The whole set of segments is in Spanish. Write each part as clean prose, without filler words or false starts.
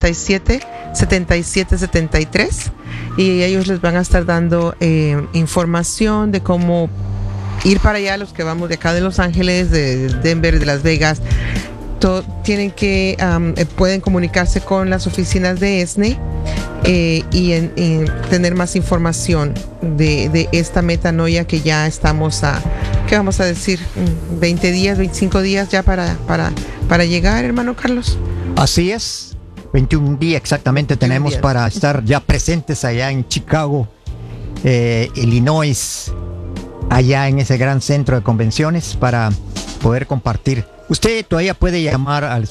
877-7773 y ellos les van a estar dando información de cómo ir para allá, los que vamos de acá de Los Ángeles, de Denver, de Las Vegas. Tienen que pueden comunicarse con las oficinas de ESNE y tener más información de esta metanoia que ya estamos ¿qué vamos a decir? 20 días, 25 días ya para llegar, hermano Carlos. Así es, 21 días exactamente tenemos días para estar ya presentes allá en Chicago, Illinois, allá en ese gran centro de convenciones para poder compartir. Usted todavía puede llamar al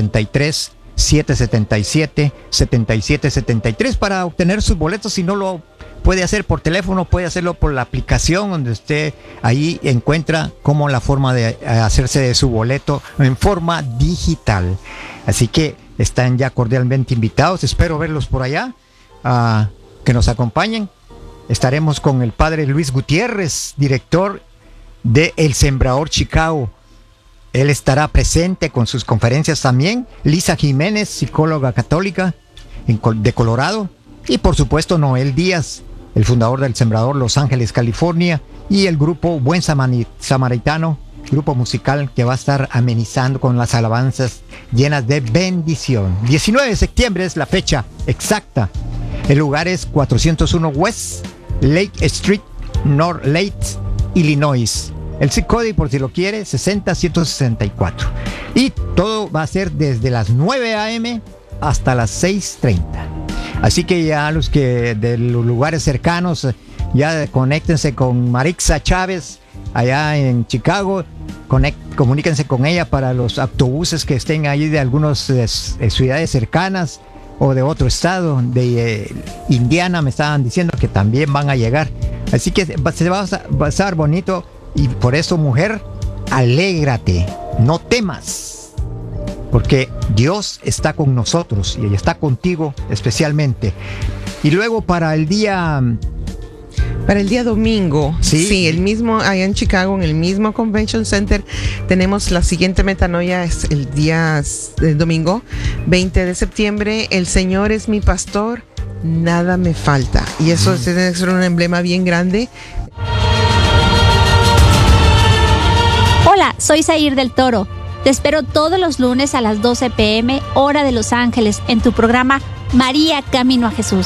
777-777-7773 para obtener sus boletos. Si no lo puede hacer por teléfono, puede hacerlo por la aplicación donde usted ahí encuentra como la forma de hacerse de su boleto en forma digital. Así que están ya cordialmente invitados. Espero verlos por allá, que nos acompañen. Estaremos con el padre Luis Gutiérrez, director de El Sembrador Chicago. Él estará presente con sus conferencias también. Lisa Jiménez, psicóloga católica de Colorado. Y por supuesto Noel Díaz, el fundador del Sembrador Los Ángeles, California. Y el grupo Buen Samaritano, grupo musical que va a estar amenizando con las alabanzas llenas de bendición. 19 de septiembre es la fecha exacta. El lugar es 401 West Lake Street, North Lake, Illinois. El zip code, por si lo quiere, 60164. Y todo va a ser desde las 9 a.m. hasta las 6:30. Así que ya los que de los lugares cercanos, ya conéctense con Marixa Chávez, allá en Chicago. Comuníquense con ella para los autobuses que estén ahí de algunas ciudades cercanas o de otro estado, de Indiana, me estaban diciendo que también van a llegar. Así que se va a pasar bonito. Y por eso, mujer, alégrate, no temas, porque Dios está con nosotros y está contigo especialmente. Y luego para el día domingo, sí, el mismo allá en Chicago, en el mismo Convention Center, tenemos la siguiente metanoia, es el domingo 20 de septiembre. El Señor es mi pastor, nada me falta. Y eso tiene que ser un emblema bien grande. Hola, soy Zair del Toro. Te espero todos los lunes a las 12 p.m. hora de Los Ángeles en tu programa María Camino a Jesús.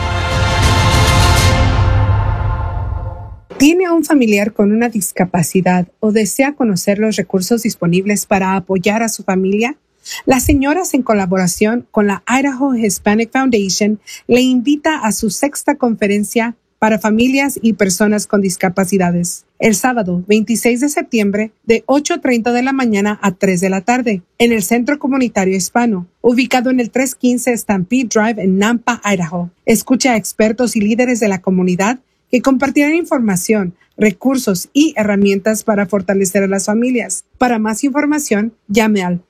¿Tiene a un familiar con una discapacidad o desea conocer los recursos disponibles para apoyar a su familia? Las señoras, en colaboración con la Idaho Hispanic Foundation, le invita a su 6ª conferencia para familias y personas con discapacidades, el sábado 26 de septiembre de 8:30 de la mañana a 3 de la tarde, en el Centro Comunitario Hispano, ubicado en el 315 Stampede Drive en Nampa, Idaho. Escucha a expertos y líderes de la comunidad que compartirán información, recursos y herramientas para fortalecer a las familias. Para más información, llame al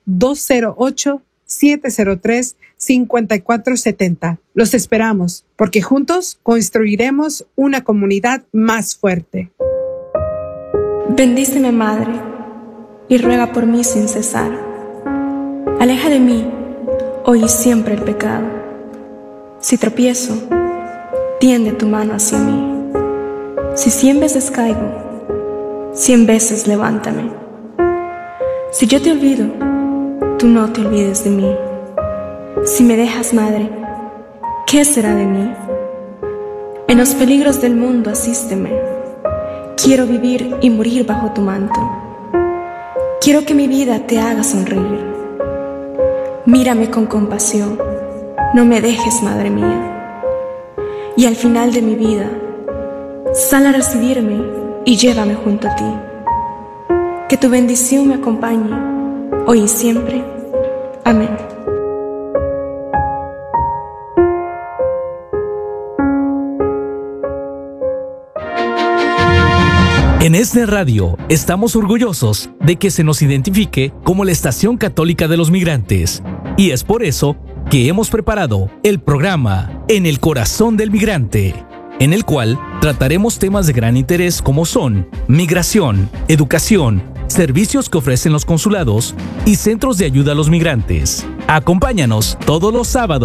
208-703-5470. Los esperamos, porque juntos construiremos una comunidad más fuerte. Bendíceme, Madre, y ruega por mí sin cesar. Aleja de mí, hoy y siempre, el pecado. Si tropiezo, tiende tu mano hacia mí. Si 100 veces caigo, 100 veces levántame. Si yo te olvido, tú no te olvides de mí. Si me dejas, Madre, ¿qué será de mí? En los peligros del mundo asísteme. Quiero vivir y morir bajo tu manto. Quiero que mi vida te haga sonreír. Mírame con compasión, no me dejes, Madre mía. Y al final de mi vida, sal a recibirme y llévame junto a ti. Que tu bendición me acompañe, hoy y siempre. Amén. En ESNE Radio estamos orgullosos de que se nos identifique como la estación católica de los migrantes. Y es por eso que hemos preparado el programa En el Corazón del Migrante, en el cual trataremos temas de gran interés como son migración, educación, servicios que ofrecen los consulados y centros de ayuda a los migrantes. Acompáñanos todos los sábados